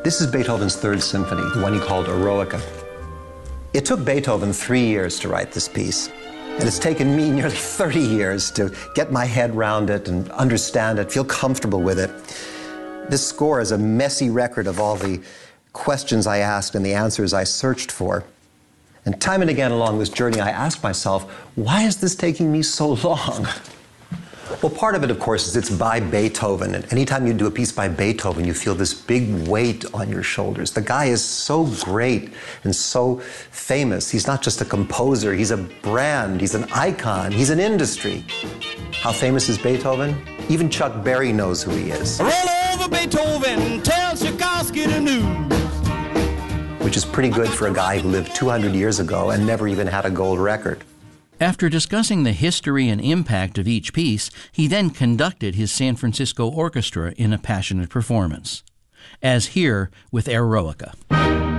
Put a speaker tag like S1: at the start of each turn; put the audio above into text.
S1: This is Beethoven's Third Symphony, the one he called Eroica. It took Beethoven 3 years to write this piece, and it's taken me nearly 30 years to get my head around it and understand it, feel comfortable with it. This score is a messy record of all the questions I asked and the answers I searched for. And time and again along this journey, I asked myself, why is this taking me so long? Well, part of it, of course, is it's by Beethoven. And anytime you do a piece by Beethoven, you feel this big weight on your shoulders. The guy is so great and so famous. He's not just a composer, he's a brand, he's an icon, he's an industry. How famous is Beethoven? Even Chuck Berry knows who he is.
S2: Roll over Beethoven, tell Tchaikovsky the news.
S1: Which is pretty good for a guy who lived 200 years ago and never even had a gold record.
S3: After discussing the history and impact of each piece, he then conducted his San Francisco orchestra in a passionate performance, as here with Eroica.